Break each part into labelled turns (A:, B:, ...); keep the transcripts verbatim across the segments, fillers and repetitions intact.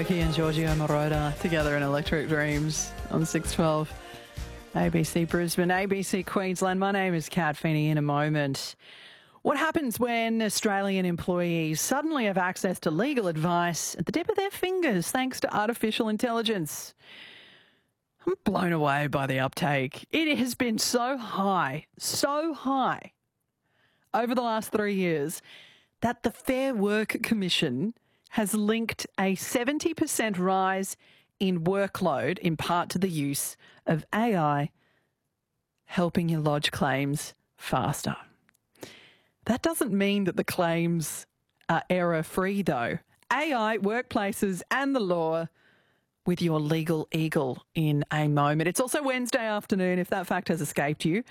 A: Aoki and Giorgio Moroder together in Electric Dreams on six twelve A B C Brisbane, A B C Queensland. My name is Kat Feeney. In a moment, what happens when Australian employees suddenly have access to legal advice at the tip of their fingers thanks to artificial intelligence? I'm blown away by the uptake. It has been so high, so high over the last three years that the Fair Work Commission has linked a seventy percent rise in workload in part to the use of A I helping you lodge claims faster. That doesn't mean that the claims are error-free, though. A I, workplaces and the law with your legal eagle in a moment. It's also Wednesday afternoon, if that fact has escaped you.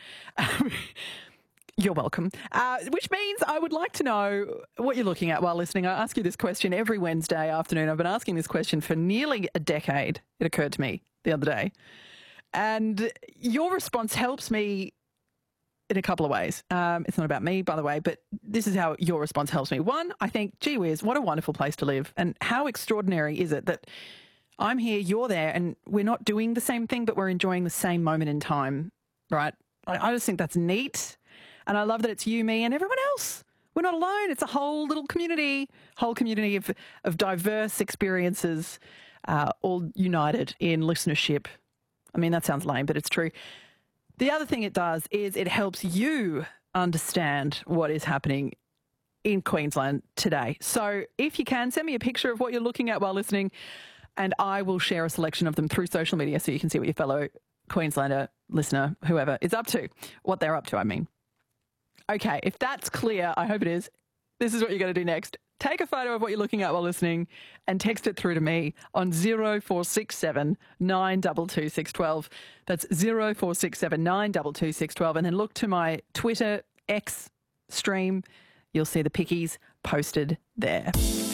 A: You're welcome. Uh, which means I would like to know what you're looking at while listening. I ask you this question every Wednesday afternoon. I've been asking this question for nearly a decade. It occurred to me the other day. And your response helps me in a couple of ways. Um, it's not about me, by the way, but this is how your response helps me. One, I think, gee whiz, what a wonderful place to live. And how extraordinary is it that I'm here, you're there, and we're not doing the same thing, but we're enjoying the same moment in time, right? I, I just think that's neat. And I love that it's you, me, and everyone else. We're not alone. It's a whole little community, whole community of, of diverse experiences, uh, all united in listenership. I mean, that sounds lame, but it's true. The other thing it does is it helps you understand what is happening in Queensland today. So if you can, send me a picture of what you're looking at while listening, and I will share a selection of them through social media so you can see what your fellow Queenslander, listener, whoever is up to, what they're up to, I mean. Okay, if that's clear, I hope it is, this is what you're going to do next. Take a photo of what you're looking at while listening and text it through to me on zero four six seven nine two two six one two. That's zero four six seven nine two two six one two. And then look to my Twitter X stream. You'll see the pickies posted there.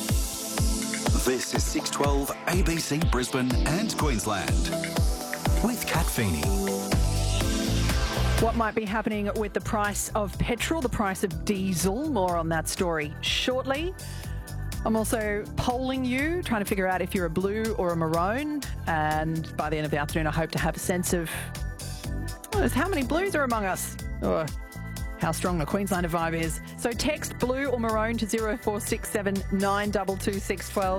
B: This is six twelve A B C Brisbane and Queensland with Kat Feeney.
A: What might be happening with the price of petrol, the price of diesel? More on that story shortly. I'm also polling you, trying to figure out if you're a blue or a maroon. And by the end of the afternoon, I hope to have a sense of oh, how many blues are among us, or how strong the Queenslander vibe is. So text blue or maroon to zero four six seven nine two two six one two.